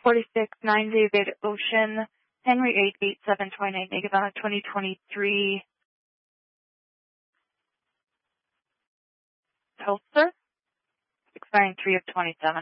46-9 David Ocean, Henry 88729 Negavan 2023 Pulsar, expiring 3 of 27.